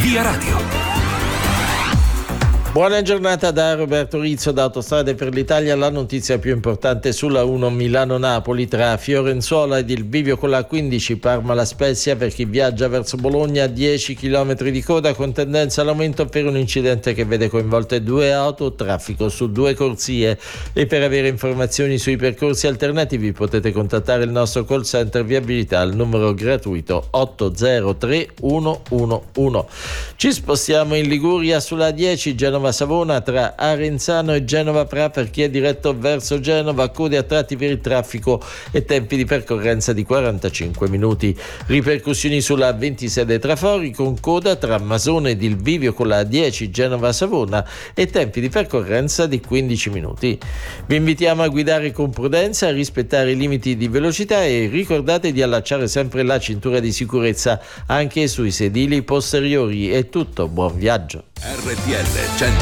Via Radio. Buona giornata da Roberto Rizzo da Autostrade per l'Italia. La notizia più importante sulla 1 Milano-Napoli tra Fiorenzuola ed il bivio con la 15 Parma-La Spezia. Per chi viaggia verso Bologna 10 km di coda con tendenza all'aumento per un incidente che vede coinvolte 2 auto, traffico su 2 corsie. E per avere informazioni sui percorsi alternativi potete contattare il nostro call center viabilità al numero gratuito 803 111. Ci spostiamo in Liguria sulla 10 Genova-Savona tra Arenzano e Genova-Pra per chi è diretto verso Genova, code a tratti per il traffico e tempi di percorrenza di 45 minuti. Ripercussioni sulla 26 Trafori con coda tra Masone ed il bivio con la 10 Genova-Savona e tempi di percorrenza di 15 minuti. Vi invitiamo a guidare con prudenza, a rispettare i limiti di velocità e ricordate di allacciare sempre la cintura di sicurezza anche sui sedili posteriori. È tutto, buon viaggio. RTL 102.5